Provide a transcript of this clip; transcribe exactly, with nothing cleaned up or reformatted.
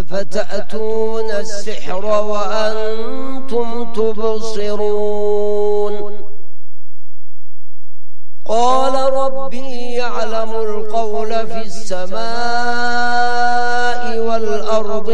أفتأتون السحر وأنتم تبصرون قال ربي يعلم القول في السماء